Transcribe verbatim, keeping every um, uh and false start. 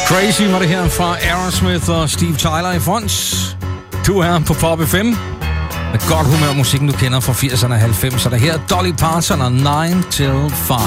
Crazy var det her fra Aerosmith og Steve Tyler i front. Du er på Pop F M. Med godt humør musikken, du kender fra firserne og halvfemserne. Her Dolly Parton og nine till five.